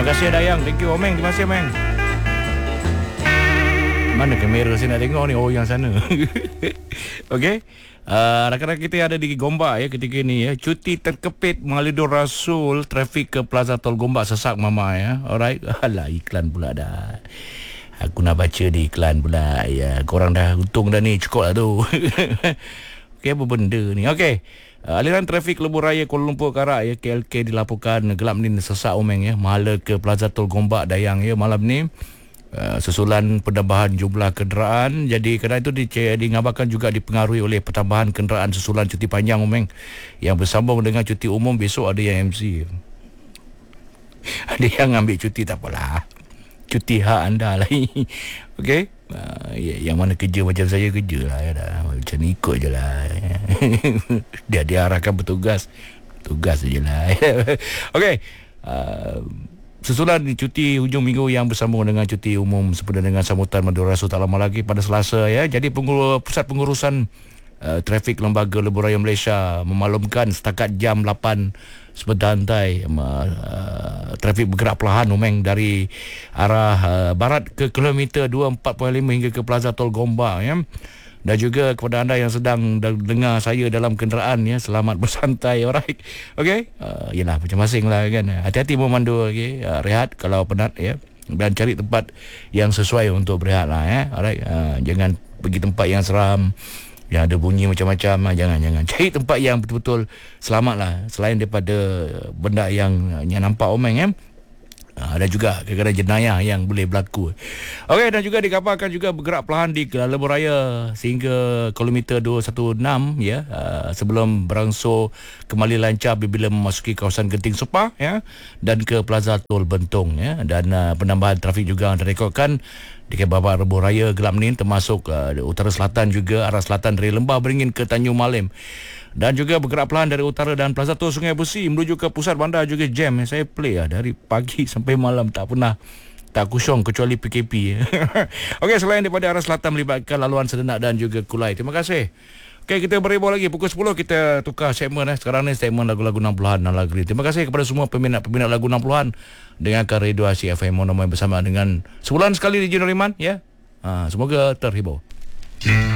Terima kasih Dayang. Thank you Omeng. Terima kasih Omeng. Mana kamera saya nak tengok ni? Oh, yang sana. Okey. Rakan-rakan kita ada di Gombak ya ketika ini ya. Cuti terkepit Malidur Rasul, trafik ke Plaza Tol Gombak sesak mama ya. Alright. Alah, iklan pula dah. Aku nak baca di iklan pula ya. Korang dah untung dah ni, cukup lah tu. Okey, apa benda ni? Okey. Aliran trafik Lebuh Raya Kuala Lumpur Karak ya, KLK dilaporkan gelap ni sesak Omeng ya. Mahala ke Plaza Tol Gombak Dayang ya malam ni. Susulan penambahan jumlah kenderaan. Jadi kerana itu dingabarkan juga dipengaruhi oleh pertambahan kenderaan susulan cuti panjang Omeng yang bersambung dengan cuti umum. Besok ada yang MC. Ada yang ambil cuti, tak apalah, cuti hak anda lah. Okey. Yang mana kerja macam saya kerja lah ya, dah. Macam ni ikut je lah. Dia diarahkan bertugas, tugas je lah. Okey. Susulan cuti hujung minggu yang bersambung dengan cuti umum sempena dengan sambutan Madura Rasul tak lama lagi pada Selasa ya. Jadi Pusat Pengurusan Trafik Lembaga Lebuh Raya Malaysia memaklumkan setakat jam 8 sebetantai trafik bergerak perlahan Omeng dari arah barat ke kilometer 24.5 hingga ke Plaza Tol Gombak ya. Dan juga kepada anda yang sedang dengar saya dalam kenderaan ya, selamat bersantai. Alright. Okey. Yalah macam-macam lah kan. Hati-hati memandu, okey. Rehat kalau penat ya. Dan cari tempat yang sesuai untuk berehat lah ya. Alright. Jangan pergi tempat yang seram, yang ada bunyi macam-macam. Jangan. Cari tempat yang betul-betul selamat lah, selain daripada benda yang nampak Omeng ya. Ada juga kadang-kadang jenayah yang boleh berlaku. Okey, dan juga dikabarkan juga bergerak perlahan di Lebuh Raya sehingga kilometer 216 ya, sebelum berangsur kembali lancar bila memasuki kawasan Genting Sepah ya, dan ke Plaza Tol Bentong ya. Dan penambahan trafik juga direkodkan di Kebabak Lebuh Raya gelap ni, termasuk utara selatan juga, arah selatan dari Lembah Beringin ke Tanjung Malim. Dan juga bergerak perlahan dari utara dan Plaza Tol Sungai Besi menuju ke pusat bandar juga jam. Saya play lah dari pagi sampai malam, tak pernah tak kosong kecuali PKP. Okey, selain daripada arah selatan melibatkan laluan Sedenak dan juga Kulai. Terima kasih. Okey, kita berebut lagi pukul 10 kita tukar segmen sekarang ni segmen lagu-lagu 60-an dan lagu. Terima kasih kepada semua peminat-peminat lagu 60-an. Dengarkan Radio Asyik FM Monomoy bersama dengan sebulan sekali di Jeneriman ya. Semoga terhibur.